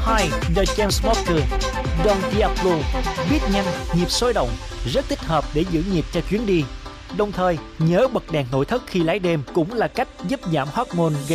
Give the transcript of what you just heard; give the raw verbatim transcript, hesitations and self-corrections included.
hai The Chainsmokers, Don Diablo, beat nhanh, nhịp sôi động, rất thích hợp để giữ nhịp cho chuyến đi. Đồng thời, nhớ bật đèn nội thất khi lái đêm cũng là cách giúp giảm hormone gây